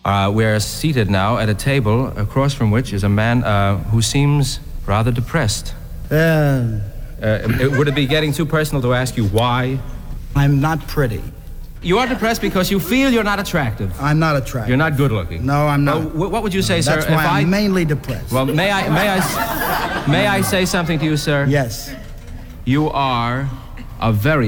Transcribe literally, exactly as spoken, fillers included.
Uh, we're seated now at a table across from which is a man uh, who seems rather depressed. Uh, Uh, it- would it be getting too personal to ask you why? I'm not pretty. You are depressed because you feel you're not attractive. I'm not attractive. You're not good looking. No, I'm not. Well, wh- what would you say, sir? That's why if I'm I... mainly depressed. Well, may I, may I, s- may I say something to you, sir? Yes. You are a very